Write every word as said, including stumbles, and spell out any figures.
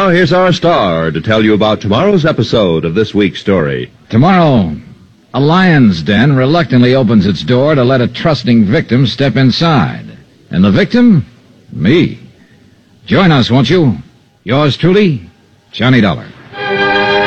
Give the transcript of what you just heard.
now, here's our star to tell you about tomorrow's episode of this week's story. Tomorrow, a lion's den reluctantly opens its door to let a trusting victim step inside. And the victim? Me. Join us, won't you? Yours truly, Johnny Dollar.